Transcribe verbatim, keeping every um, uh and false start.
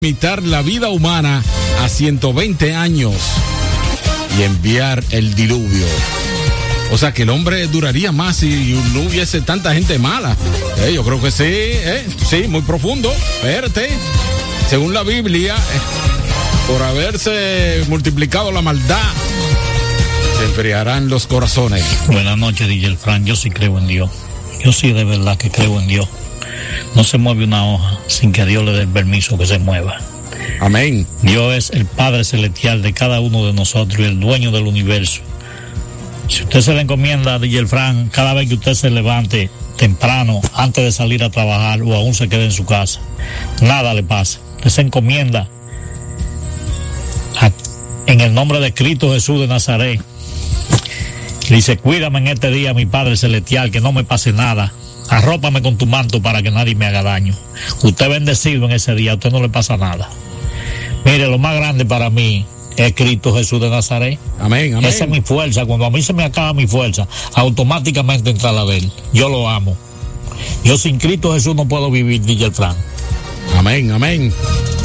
limitar la vida humana a ciento veinte años y enviar el diluvio. O sea que el hombre duraría más si no hubiese tanta gente mala. Eh, yo creo que sí, eh, sí, muy profundo. Espérate, según la Biblia, eh, por haberse multiplicado la maldad, se enfriarán los corazones. Buenas noches, D J Frank. Yo sí creo en Dios. Yo sí de verdad que creo en Dios. No se mueve una hoja sin que Dios le dé el permiso que se mueva. Amén. Dios es el Padre Celestial de cada uno de nosotros y el dueño del universo. Si usted se le encomienda a D J Frank, cada vez que usted se levante temprano, antes de salir a trabajar o aún se quede en su casa, nada le pasa. Usted se encomienda a, en el nombre de Cristo Jesús de Nazaret. Le dice, cuídame en este día, mi Padre Celestial, que no me pase nada. Arrópame con tu manto para que nadie me haga daño. Usted bendecido en ese día, a usted no le pasa nada. Mire, lo más grande para mí es Cristo Jesús de Nazaret. Amén, amén. Esa es mi fuerza. Cuando a mí se me acaba mi fuerza, automáticamente entra la de él. Yo lo amo. Yo sin Cristo Jesús no puedo vivir, D J Frank. Amén, amén.